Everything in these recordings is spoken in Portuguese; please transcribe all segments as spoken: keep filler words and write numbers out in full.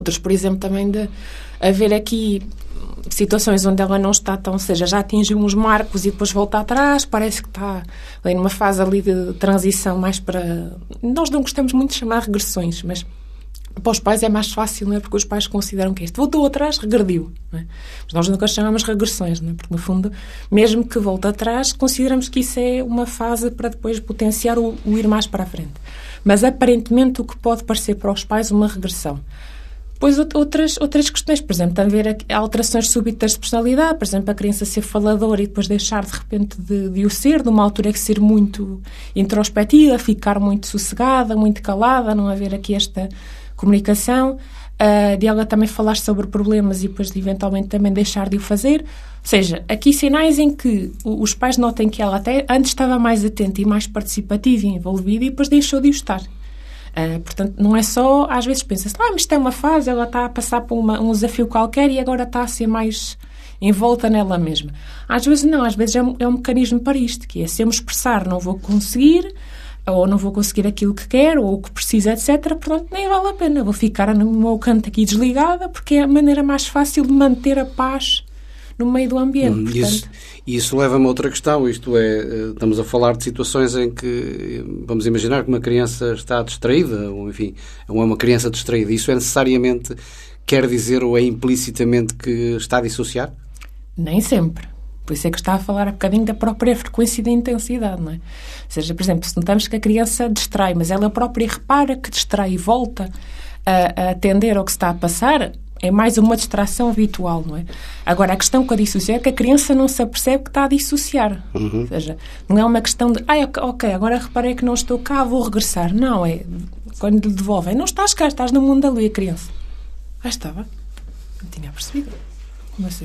Outros, por exemplo, também de haver aqui situações onde ela não está tão, ou seja, já atingiu uns marcos e depois volta atrás, parece que está ali numa fase ali de transição mais para... Nós não gostamos muito de chamar regressões, mas para os pais é mais fácil, não é? Porque os pais consideram que este voltou atrás, regrediu, não é? Mas nós nunca chamamos regressões, não é? Porque, no fundo, mesmo que volte atrás, consideramos que isso é uma fase para depois potenciar o, o ir mais para a frente. Mas, aparentemente, o que pode parecer para os pais uma regressão. Depois outras, outras questões, por exemplo, também ver alterações súbitas de personalidade, por exemplo, a criança ser faladora e depois deixar de repente de, de o ser, de uma altura que ser muito introspectiva, ficar muito sossegada, muito calada, não haver aqui esta comunicação, uh, de ela também falar sobre problemas e depois de, eventualmente também deixar de o fazer. Ou seja, aqui sinais em que os pais notem que ela até antes estava mais atenta e mais participativa e envolvida e depois deixou de o estar. Uh, portanto, não é só, às vezes pensa-se, ah, mas isto é uma fase, ela está a passar por uma, um desafio qualquer e agora está a ser mais envolta nela mesma. Às vezes não, às vezes é um, é um mecanismo para isto, que é se eu me expressar não vou conseguir, ou não vou conseguir aquilo que quero, ou o que preciso, etcétera. Portanto, nem vale a pena, vou ficar no meu canto aqui desligada, porque é a maneira mais fácil de manter a paz no meio do ambiente. Hum, portanto... Isso, isso leva-me a outra questão, isto é, estamos a falar de situações em que, vamos imaginar que uma criança está distraída, ou enfim, ou é uma criança distraída, isso é necessariamente, quer dizer, ou é implicitamente que está a dissociar? Nem sempre. Por isso é que está a falar um bocadinho da própria frequência e da intensidade, não é? Ou seja, por exemplo, se notamos que a criança distrai, mas ela própria repara que distrai e volta a, a atender ao que se está a passar, é mais uma distração habitual, não é? Agora, a questão com a dissociação é que a criança não se apercebe que está a dissociar. Uhum. Ou seja, não é uma questão de, ah, ok, agora reparei que não estou cá, vou regressar. Não, é quando lhe devolvem, não estás cá, estás no mundo da lua, a criança. Ah, estava. Não tinha percebido. Como assim?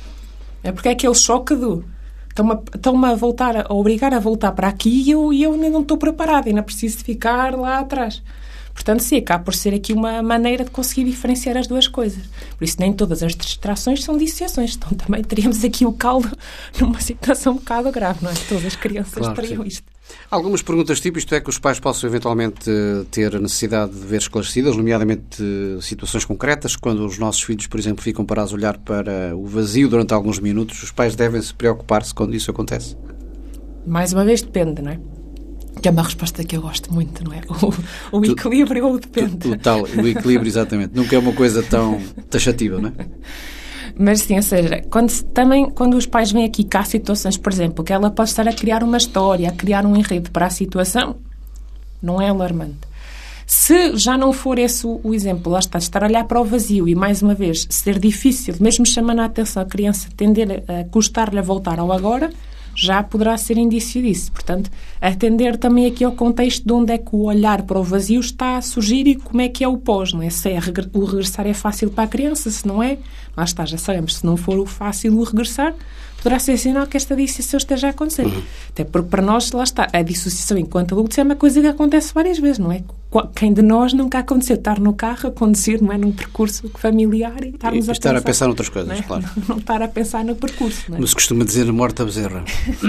É porque é aquele choque do... Estão-me a, estão-me a voltar, a obrigar a voltar para aqui e eu, e eu ainda não estou preparada, ainda preciso ficar lá atrás. Portanto, sim, acaba por ser aqui uma maneira de conseguir diferenciar as duas coisas. Por isso, nem todas as distrações são dissociações. Então, também teríamos aqui o caldo numa situação um bocado grave, não é? Todas as crianças claro, teriam sim. isto. Algumas perguntas tipo, isto é que os pais possam eventualmente ter a necessidade de ver esclarecidas, nomeadamente situações concretas, quando os nossos filhos, por exemplo, ficam parados a olhar para o vazio durante alguns minutos, os pais devem se preocupar-se quando isso acontece? Mais uma vez, depende, não é? Que é uma resposta que eu gosto muito, não é? O, o equilíbrio ou o depende. O, o tal, o equilíbrio, exatamente. Nunca é uma coisa tão taxativa, não é? Mas sim, ou seja, quando, também quando os pais vêm aqui cá situações, por exemplo, que ela pode estar a criar uma história, a criar um enredo para a situação, não é alarmante. Se já não for esse o, o exemplo, lá está, estar a olhar para o vazio e, mais uma vez, ser difícil, mesmo chamando a atenção a criança, tender a custar-lhe a voltar ao agora, já poderá ser indício disso. Portanto, atender também aqui ao contexto de onde é que o olhar para o vazio está a surgir e como é que é o pós, não é? Se é o regressar é fácil para a criança, se não é, lá está, já sabemos, se não for o fácil o regressar, poderá ser sinal que esta dissociação esteja a acontecer. Uhum. Até porque para nós, lá está, a dissociação enquanto adultos é uma coisa que acontece várias vezes, não é? Quem de nós nunca aconteceu estar no carro a conduzir, não é? Num percurso familiar e estarmos e a estar pensar, a pensar noutras coisas, não é? claro. Não, não estar a pensar no percurso, não é? Como se costuma dizer, morta bezerra.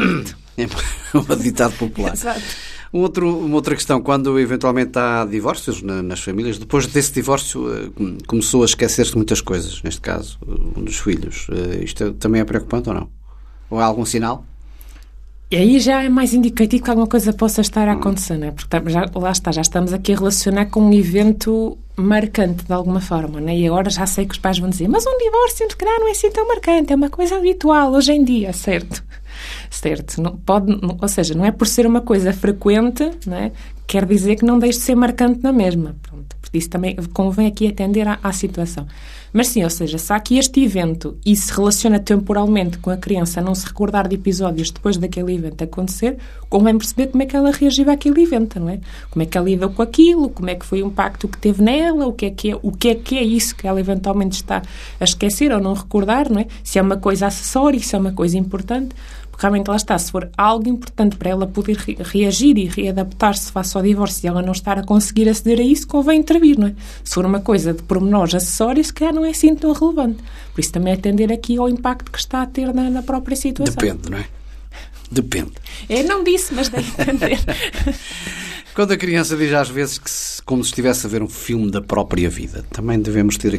É um ditado popular. Exato. Um outro, uma outra questão, quando eventualmente há divórcios na, nas famílias, depois desse divórcio começou a esquecer-se de muitas coisas, neste caso, um dos filhos. Isto também é preocupante ou não? Ou há algum sinal? E aí já é mais indicativo que alguma coisa possa estar a acontecer, não é? Porque já, lá está, já estamos aqui a relacionar com um evento marcante, de alguma forma, não é? E agora já sei que os pais vão dizer, mas um divórcio, se calhar, não é assim tão marcante, é uma coisa habitual hoje em dia, certo? Certo. Não, pode, não, ou seja, não é por ser uma coisa frequente, não é? Quer dizer que não deixe de ser marcante na mesma. Pronto. Por isso também convém aqui atender à, à situação. Mas sim, ou seja, se há aqui este evento e se relaciona temporalmente com a criança a não se recordar de episódios depois daquele evento acontecer, convém perceber como é que ela reagiu àquele evento, não é? Como é que ela lidou com aquilo, como é que foi o impacto que teve nela, o que é que é, o que é, que é isso que ela eventualmente está a esquecer ou não recordar, não é? Se é uma coisa acessória, se é uma coisa importante. Realmente lá está, se for algo importante para ela poder re- reagir e readaptar-se face ao divórcio e ela não estar a conseguir aceder a isso, convém intervir, não é? Se for uma coisa de pormenores acessórios, se calhar não é assim tão relevante. Por isso também atender aqui ao impacto que está a ter na, na própria situação. Depende, não é? Depende. Eu não disse, mas deve entender. Quando a criança diz às vezes que se, como se estivesse a ver um filme da própria vida, também devemos ter